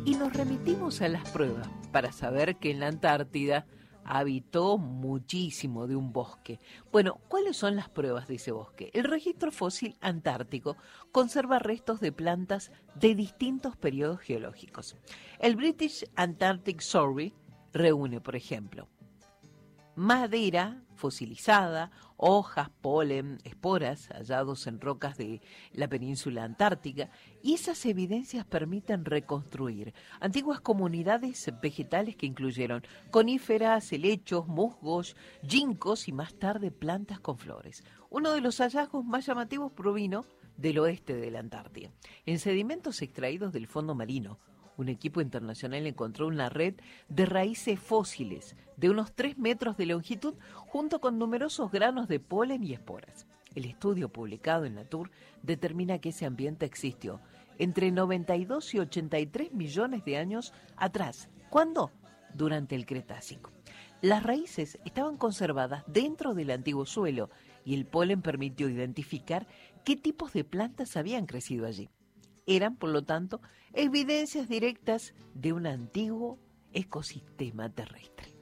Y nos remitimos a las pruebas para saber que en la Antártida habitó muchísimo de un bosque. Bueno, ¿cuáles son las pruebas de ese bosque? El registro fósil antártico conserva restos de plantas de distintos periodos geológicos. El British Antarctic Survey reúne, por ejemplo, madera fosilizada, hojas, polen, esporas hallados en rocas de la península antártica, y esas evidencias permiten reconstruir antiguas comunidades vegetales que incluyeron coníferas, helechos, musgos, ginkgos y más tarde plantas con flores. Uno de los hallazgos más llamativos provino del oeste de la Antártida, en sedimentos extraídos del fondo marino. Un equipo internacional encontró una red de raíces fósiles de unos 3 metros de longitud junto con numerosos granos de polen y esporas. El estudio publicado en Nature determina que ese ambiente existió entre 92 y 83 millones de años atrás. ¿Cuándo? Durante el Cretácico. Las raíces estaban conservadas dentro del antiguo suelo y el polen permitió identificar qué tipos de plantas habían crecido allí. Eran, por lo tanto, evidencias directas de un antiguo ecosistema terrestre.